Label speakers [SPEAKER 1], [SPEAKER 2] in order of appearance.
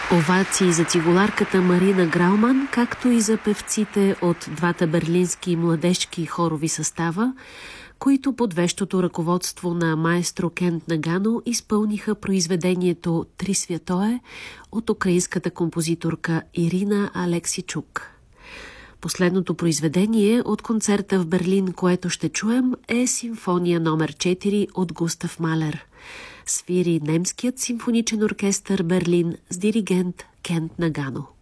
[SPEAKER 1] Овации за цигуларката Марина Грауман, както и за певците от двата берлински младежки хорови състава, които под вещото ръководство на маестро Кент Нагано изпълниха произведението «Три святое» от украинската композиторка Ирина Алексичук. Последното произведение от концерта в Берлин, което ще чуем, е симфония номер 4 от Густав Малер. Свири немският симфоничен оркестър Берлин с диригент Кент Нагано.